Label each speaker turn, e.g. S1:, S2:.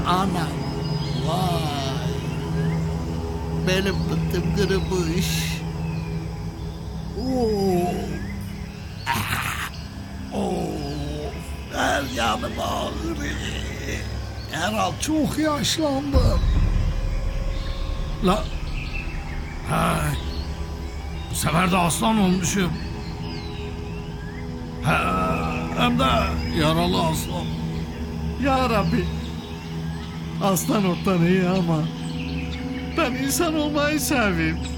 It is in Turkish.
S1: Ana. Vay. Benim bıttım kırılmış. Oo. Ah. Of. Her yanım ağrıyor. Herhal çok yaşlandım. La. Hay. Bu sefer de aslan olmuşum. Hem de yaralı aslan. Ya Rabbi. Aslan ottan iyi ama ben insan olmayı seviyorum.